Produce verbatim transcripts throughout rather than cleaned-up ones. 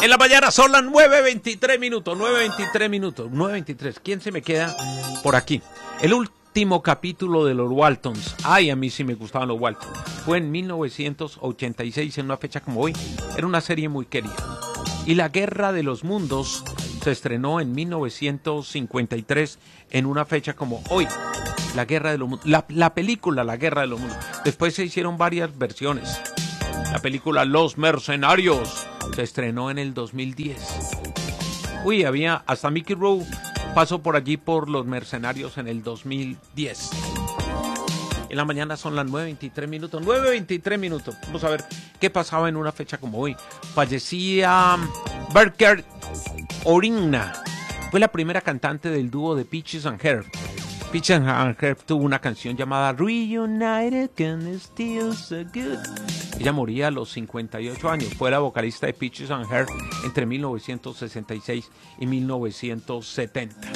En la mañana son las nueve veintitrés minutos, nueve veintitrés minutos, nueve veintitrés. ¿Quién se me queda por aquí? El último capítulo de los Waltons. Ay, a mí sí me gustaban los Waltons. Fue en mil novecientos ochenta y seis, en una fecha como hoy. Era una serie muy querida. Y La Guerra de los Mundos se estrenó en mil novecientos cincuenta y tres, en una fecha como hoy. La Guerra de los Mundos. La, la película La Guerra de los Mundos. Después se hicieron varias versiones. La película Los Mercenarios se estrenó en el dos mil diez. Uy, había hasta Mickey Rourke pasó por allí por Los Mercenarios en el dos mil diez. En la mañana son las nueve veintitrés minutos. nueve veintitrés minutos. Vamos a ver qué pasaba en una fecha como hoy. Fallecía Berker Origna. Fue la primera cantante del dúo de Peaches and Herb. Peaches and Herb tuvo una canción llamada Reunited Can Still So Good. Ella moría a los cincuenta y ocho años. Fue la vocalista de Peaches and Herb entre mil novecientos sesenta y seis y mil novecientos setenta.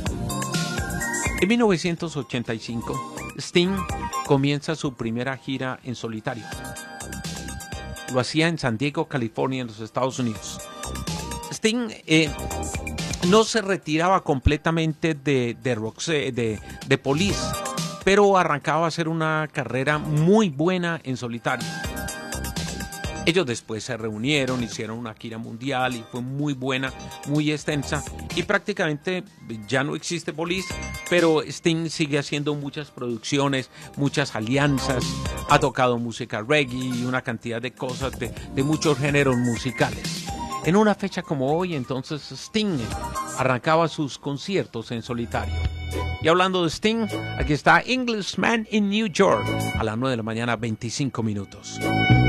En mil novecientos ochenta y cinco, Sting comienza su primera gira en solitario. Lo hacía en San Diego, California, en los Estados Unidos. Sting eh, no se retiraba completamente de, de, Roxy, de, de Police, pero arrancaba a hacer una carrera muy buena en solitario. Ellos después se reunieron, hicieron una gira mundial y fue muy buena, muy extensa. Y prácticamente ya no existe Police, pero Sting sigue haciendo muchas producciones, muchas alianzas. Ha tocado música reggae y una cantidad de cosas de, de muchos géneros musicales. En una fecha como hoy, entonces, Sting arrancaba sus conciertos en solitario. Y hablando de Sting, aquí está Englishman in New York, a las nueve de la mañana, veinticinco minutos.